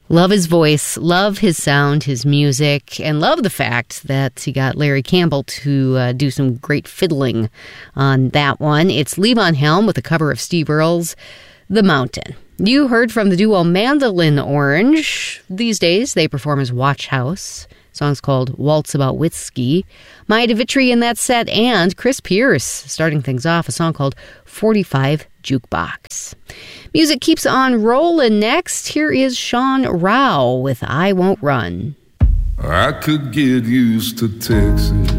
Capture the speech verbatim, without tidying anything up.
Love his voice, love his sound, his music, and love the fact that he got Larry Campbell to uh, do some great fiddling on that one. It's Levon Helm with a cover of Steve Earle's The Mountain. You heard from the duo Mandolin Orange. These days, they perform as Watch House. The song's called Waltz About Whiskey. Maya DeVitri in that set, and Chris Pierce starting things off, a song called forty-five Jukebox. Music keeps on rolling. Next, here is Sean Rao with I Won't Run. I could get used to Texas